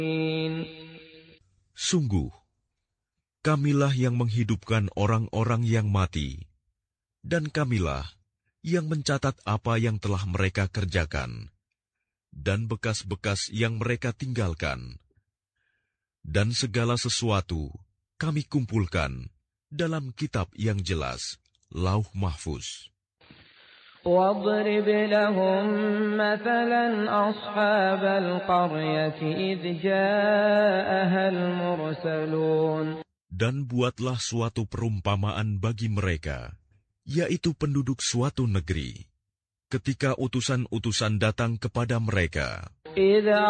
Sungguh, Kamilah yang menghidupkan orang-orang yang mati, dan Kamilah yang mencatat apa yang telah mereka kerjakan, dan bekas-bekas yang mereka tinggalkan. Dan segala sesuatu kami kumpulkan dalam kitab yang jelas, Lauh Mahfuz. واضرب لهم مثلا أصحاب القرية إذ جاءها المرسلون. Dan buatlah suatu perumpamaan bagi mereka, yaitu penduduk suatu negeri, ketika utusan-utusan datang kepada mereka.